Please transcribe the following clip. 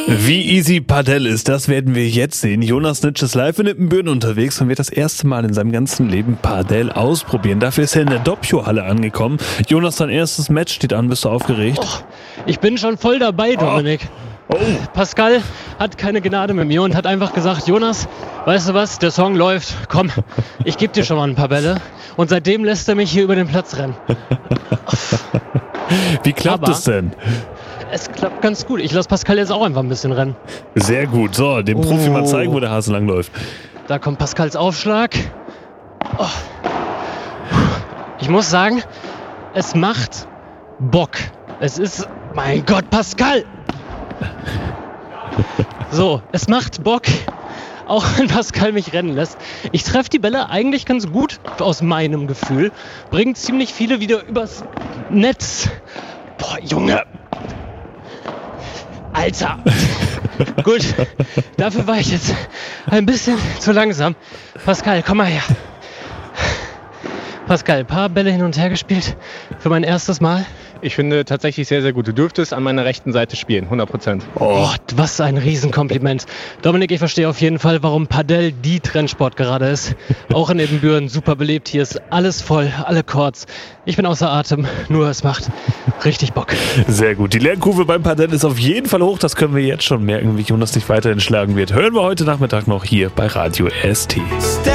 Wie easy Padel ist, das werden wir jetzt sehen. Jonas Nitsch ist live in Ippenbüren unterwegs und wird das erste Mal in seinem ganzen Leben Padel ausprobieren. Dafür ist er in der Doppio-Halle angekommen. Jonas, dein erstes Match steht an. Bist du aufgeregt? Oh, ich bin schon voll dabei, Dominik. Oh. Pascal hat keine Gnade mit mir und hat einfach gesagt, Jonas, weißt du was, der Song läuft, komm, ich gebe dir schon mal ein paar Bälle. Und seitdem lässt er mich hier über den Platz rennen. Wie klappt es denn? Es klappt ganz gut. Ich lasse Pascal jetzt auch einfach ein bisschen rennen. Sehr gut. So, dem Profi mal zeigen, wo der Hase lang läuft. Da kommt Pascals Aufschlag. Oh. Ich muss sagen, es macht Bock. Es ist, mein Gott, Pascal! So, es macht Bock, auch wenn Pascal mich rennen lässt. Ich treffe die Bälle eigentlich ganz gut, aus meinem Gefühl. Bringt ziemlich viele wieder übers Netz. Boah, Junge! Alter! Gut, dafür war ich jetzt ein bisschen zu langsam. Pascal, komm mal her. Pascal, ein paar Bälle hin und her gespielt für mein erstes Mal. Ich finde tatsächlich sehr, sehr gut. Du dürftest an meiner rechten Seite spielen, 100%. Oh, was ein Riesenkompliment. Dominik, ich verstehe auf jeden Fall, warum Padel die Trendsport gerade ist. Auch in Ippenbüren super belebt. Hier ist alles voll, alle Courts. Ich bin außer Atem, nur es macht richtig Bock. Sehr gut. Die Lernkurve beim Padel ist auf jeden Fall hoch. Das können wir jetzt schon merken, wie Jonas dich weiterhin schlagen wird. Hören wir heute Nachmittag noch hier bei Radio ST.